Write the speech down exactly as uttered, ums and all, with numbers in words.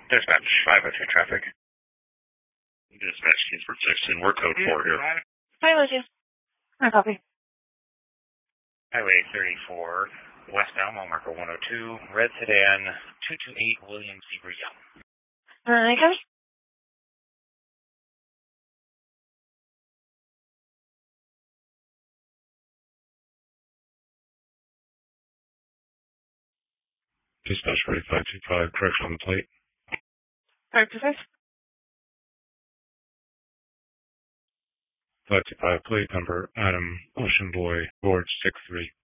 Dispatch five oh two traffic. Dispatch Kingsford sixteen, we're code four here. Hi, Lucian. I copy. Highway thirty-four, westbound, mile marker one oh two, red sedan, two two eight William Zebra Young. Uh, copy. Dispatch ready five two five, correction on the plate. five two five. five two five, plate number Adam Ocean Boy, Board six three.